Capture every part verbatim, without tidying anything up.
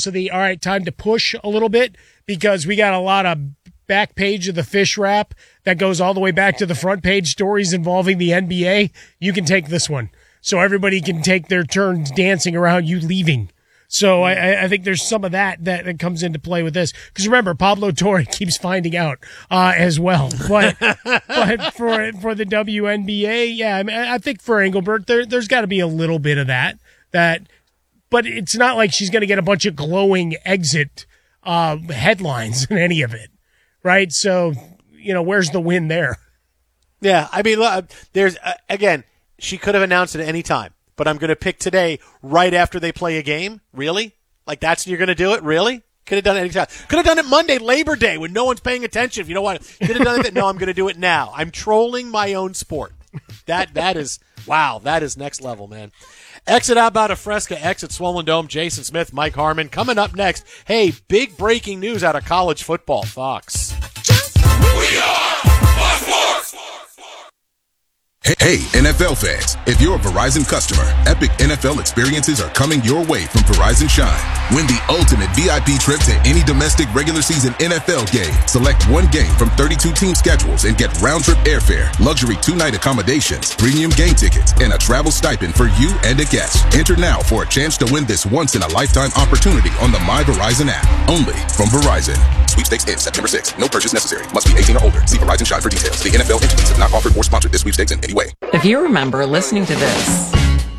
also the, all right, time to push a little bit because we got a lot of back page of the fish wrap that goes all the way back to the front page stories involving the N B A. You can take this one. So everybody can take their turns dancing around you leaving. So I, I think there's some of that, that that comes into play with this. Because remember, Pablo Torre keeps finding out uh, as well. But but for for the W N B A, yeah, I mean, I think for Engelbert, there there's got to be a little bit of that. That, but it's not like she's going to get a bunch of glowing exit uh, headlines in any of it, right? So you know, where's the win there? Yeah, I mean, look, there's uh, again, she could have announced it at any time. But I'm going to pick today right after they play a game? Really? Like that's you're going to do it? Really? Could have done it anytime. Could have done it Monday, Labor Day, when no one's paying attention. If you don't want to, could have done it. No, I'm going to do it now. I'm trolling my own sport. That that is wow. That is next level, man. Exit out about a Fresca, exit Swollen Dome. Jason Smith, Mike Harmon. Coming up next. Hey, big breaking news out of college football. Fox. We are Fox Sports. Hey, N F L fans, if you're a Verizon customer, epic N F L experiences are coming your way from Verizon Shine. Win the ultimate V I P trip to any domestic regular season N F L game. Select one game from thirty-two team schedules and get round-trip airfare, luxury two-night accommodations, premium game tickets, and a travel stipend for you and a guest. Enter now for a chance to win this once-in-a-lifetime opportunity on the My Verizon app. Only from Verizon. Sweepstakes ends September sixth. No purchase necessary. Must be eighteen or older. See Verizon Shine for details. The N F L entities have not offered or sponsored this sweepstakes in any way. If you remember listening to this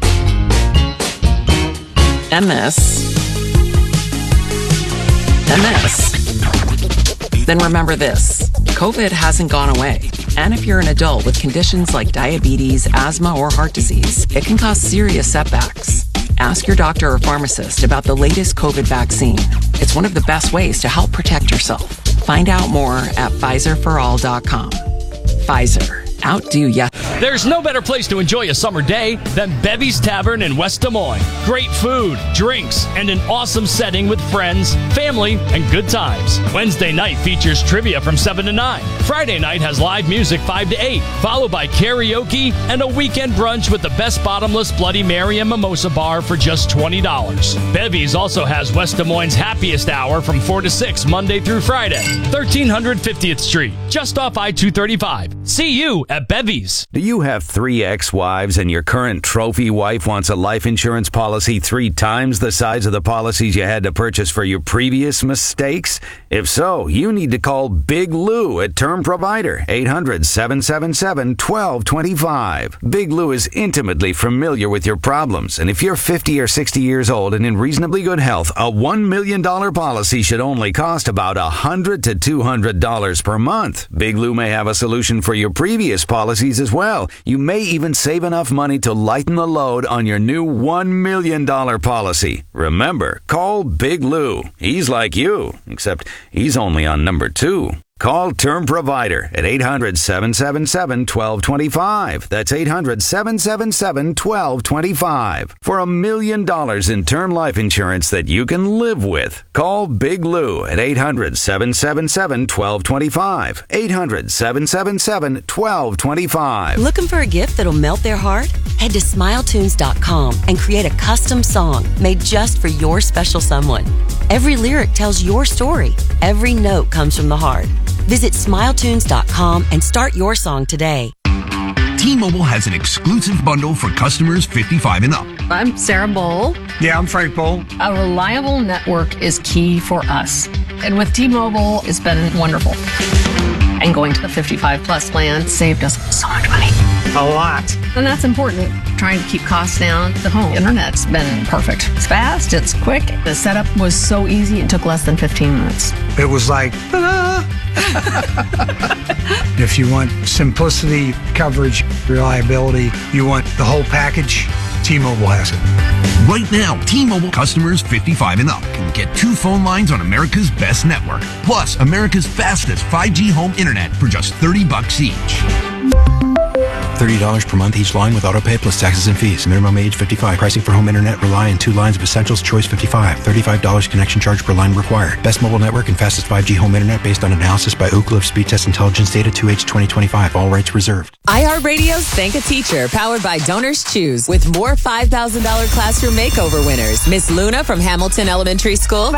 and this and this, then remember this. COVID hasn't gone away. And if you're an adult with conditions like diabetes, asthma, or heart disease, it can cause serious setbacks. Ask your doctor or pharmacist about the latest COVID vaccine. It's one of the best ways to help protect yourself. Find out more at Pfizer for all dot com. Pfizer. Outdo ya. There's no better place to enjoy a summer day than Bevy's Tavern in West Des Moines. Great food, drinks, and an awesome setting with friends, family, and good times. Wednesday night features trivia from seven to nine. Friday night has live music five to eight, followed by karaoke and a weekend brunch with the best bottomless Bloody Mary and Mimosa bar for just twenty dollars. Bevy's also has West Des Moines' happiest hour from four to six, Monday through Friday. thirteen fiftieth Street, just off I two thirty-five. See you at Bevy's. Do you have three ex-wives and your current trophy wife wants a life insurance policy three times the size of the policies you had to purchase for your previous mistakes? If so, you need to call Big Lou at Term Provider, eight hundred, seven seven seven, one two two five. Big Lou is intimately familiar with your problems, and if you're fifty or sixty years old and in reasonably good health, a one million dollars policy should only cost about one hundred to two hundred dollars per month. Big Lou may have a solution for your previous policies as well. You may even save enough money to lighten the load on your new one million dollars policy. Remember, call Big Lou. He's like you, except he's only on number two. Call Term Provider at eight hundred, seven seven seven, one two two five. That's eight hundred, seven seven seven, one two two five. For a million dollars in term life insurance that you can live with. Call Big Lou at eight hundred, seven seven seven, one two two five. eight hundred, seven seven seven, one two two five. Looking for a gift that'll melt their heart? Head to smile tunes dot com and create a custom song made just for your special someone. Every lyric tells your story. Every note comes from the heart. Visit smile tunes dot com and start your song today. T-Mobile has an exclusive bundle for customers fifty-five and up. I'm Sarah Bowl. Yeah, I'm Frank Bowl. A reliable network is key for us. And with T-Mobile, it's been wonderful. And going to the fifty-five plus plan saved us so much money. A lot. And that's important. Trying to keep costs down. The home internet's been perfect. It's fast, it's quick. The setup was so easy, it took less than fifteen minutes. It was like, ta-da! If you want simplicity, coverage, reliability, you want the whole package, T-Mobile has it. Right now, T-Mobile customers fifty-five and up can get two phone lines on America's best network, plus America's fastest five G home internet for just thirty bucks each. thirty dollars per month each line with autopay plus taxes and fees. Minimum age fifty-five. Pricing for home internet rely on two lines of Essentials Choice fifty-five. thirty-five dollars connection charge per line required. Best mobile network and fastest five G home internet based on analysis by Ookla of Speed Test Intelligence Data two H twenty twenty-five. All rights reserved. iHeartRadio's Thank a Teacher, powered by Donors Choose, with more five thousand dollars classroom makeover winners. Miss Luna from Hamilton Elementary School.